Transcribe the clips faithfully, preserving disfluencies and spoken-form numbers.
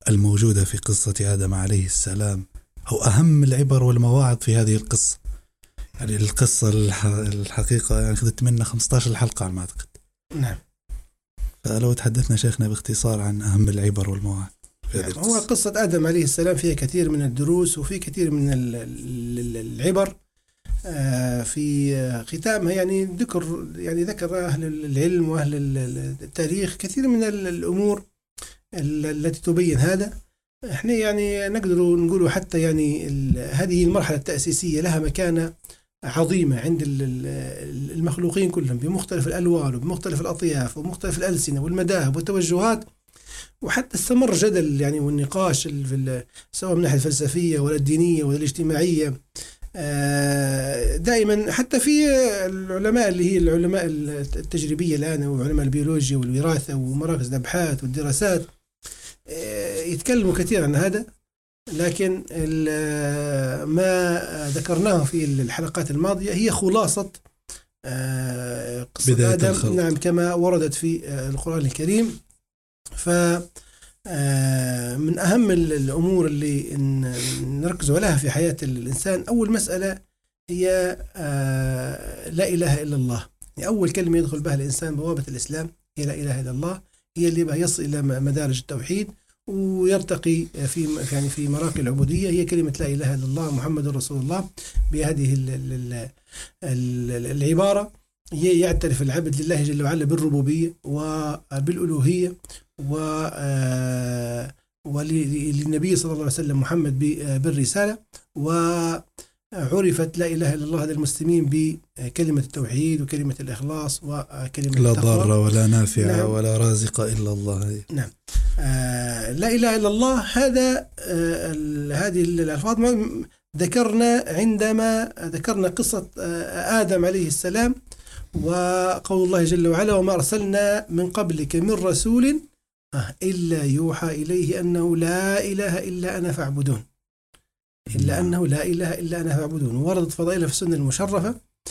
الموجودة في قصة آدم عليه السلام هو أهم العبر والمواعظ في هذه القصة. يعني القصة الحقيقة يعني أخذت منا خمسة عشر حلقة على ما أعتقد. نعم. فلو تحدثنا شيخنا باختصار عن أهم العبر والمواعظ في هذه القصة. هو قصة آدم عليه السلام فيها كثير من الدروس وفي كثير من العبر. في ختامها يعني ذكر يعني ذكر أهل العلم وأهل التاريخ كثير من الأمور التي تبين هذا. احنا يعني نقدر نقول حتى يعني هذه المرحلة التأسيسية لها مكانة عظيمة عند المخلوقين كلهم بمختلف الألوان وبمختلف الأطياف ومختلف الألسنة والمذاهب والتوجهات، وحتى استمر جدل يعني والنقاش سواء من الناحية الفلسفية ولا الدينية ولا الاجتماعية دائما. حتى في العلماء اللي هي العلماء التجريبية الآن وعلماء البيولوجيا والوراثة ومراكز الأبحاث والدراسات يتكلموا كثير عن هذا، لكن ما ذكرناه في الحلقات الماضية هي خلاصة قصة آدم، نعم، كما وردت في القرآن الكريم. ف من أهم الأمور اللي نركز عليها في حياة الإنسان أول مسألة هي لا إله إلا الله. يعني أول كلمة يدخل بها الإنسان بوابة الإسلام هي لا إله إلا الله، هي اللي بها يصل إلى مدارج التوحيد ويرتقي في يعني في مراقي العبودية، هي كلمة لا إله إلا الله محمد رسول الله. بهذه العبارة يعترف العبد لله جل وعلا بالربوبية وبالألوهية وللنبي صلى الله عليه وسلم محمد بالرسالة، وعرفت لا إله إلا الله هذا المسلمين بكلمة التوحيد وكلمة الإخلاص وكلمة لا ضار ولا نافع. نعم. ولا رازق إلا الله. نعم. آه لا إله إلا الله هذا آه هذه الألفاظ ذكرنا عندما ذكرنا قصة آه آدم عليه السلام وقول الله جل وعلا وما أرسلنا من قبلك من رسول إلا يوحى إليه أنه لا إله إلا أنا فاعبدون. إلا أنه لا إله إلا أنا فاعبدون. وردت فضائلها في السنة المشرفة،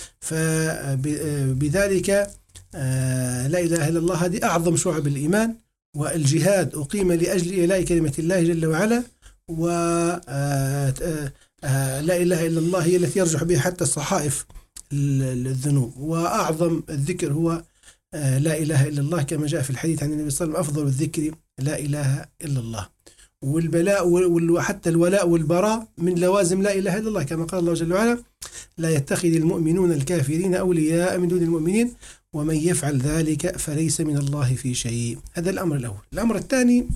فبذلك لا إله إلا الله هذه أعظم شعب الإيمان، والجهاد أقيم لأجل إعلاء كلمة الله جل وعلا، ولا إله إلا الله هي التي يرجح بها حتى الصحائف الذنوب. وأعظم الذكر هو لا إله إلا الله كما جاء في الحديث عن النبي صلى الله عليه وسلم أفضل الذكر لا إله إلا الله. والبلاء وحتى الولاء والبراء من لوازم لا إله إلا الله، كما قال الله جل وعلا لا يتخذ المؤمنون الكافرين أولياء من دون المؤمنين ومن يفعل ذلك فليس من الله في شيء. هذا الأمر الأول. الأمر الثاني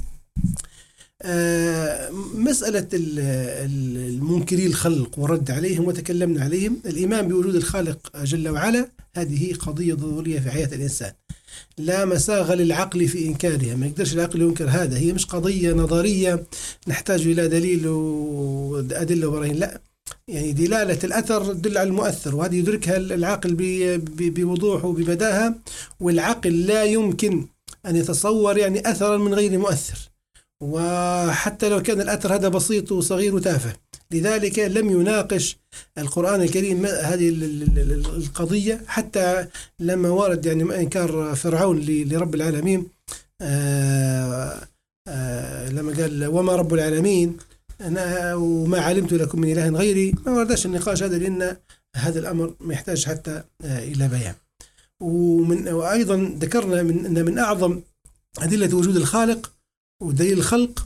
مسألة المنكري الخلق ورد عليهم وتكلمنا عليهم. الإيمان بوجود الخالق جل وعلا هذه قضية ضرورية في حياة الإنسان، لا مساغ للعقل في إنكارها، ما يقدرش العقل ينكر هذا. هي مش قضية نظرية نحتاج إلى دليل وأدلة وبراهين، لا، يعني دلالة الأثر تدل على المؤثر، وهذه يدركها العقل بوضوح وببداهة، والعقل لا يمكن أن يتصور يعني أثرا من غير مؤثر، وحتى لو كان الأثر هذا بسيط وصغير وتافه. لذلك لم يناقش القرآن الكريم هذه القضية، حتى لما ورد يعني إنكار فرعون لرب العالمين آآ آآ لما قال وما رب العالمين أنا وما علمت لكم من إله غيري، ما وردش النقاش هذا لأن هذا الأمر ما يحتاج حتى إلى بيان. ومن وأيضا ذكرنا من أن من أعظم أدلة وجود الخالق ودليل الخلق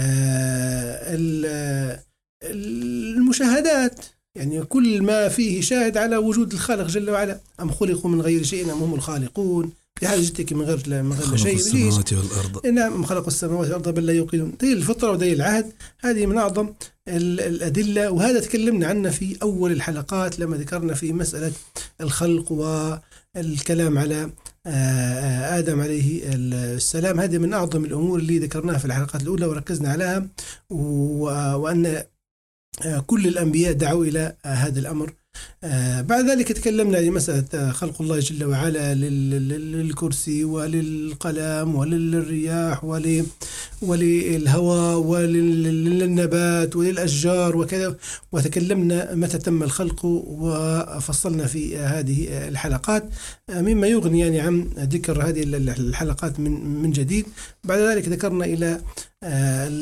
المشاهدات، يعني كل ما فيه شاهد على وجود الخالق جل وعلا. أم خلقوا من غير شيء أم هم الخالقون، في حاجة جتك من غير من غير شيء. السماوات والأرض. نعم، خلقوا السماوات والأرض بل لا يوقنون. دليل الفطرة ودليل العهد هذه من أعظم الأدلة، وهذا تكلمنا عنه في أول الحلقات لما ذكرنا في مسألة الخلق والكلام على آدم عليه السلام. هذه من أعظم الأمور اللي ذكرناها في الحلقات الأولى وركزنا عليها، وأن كل الأنبياء دعوا إلى هذا الأمر. بعد ذلك تكلمنا عن مسألة خلق الله جل وعلا للكرسي وللقلم وللرياح وللهواء وللنبات وللأشجار وكذا، وتكلمنا متى تم الخلق وفصلنا في هذه الحلقات مما يغني يعني عن ذكر هذه الحلقات من من جديد. بعد ذلك ذكرنا إلى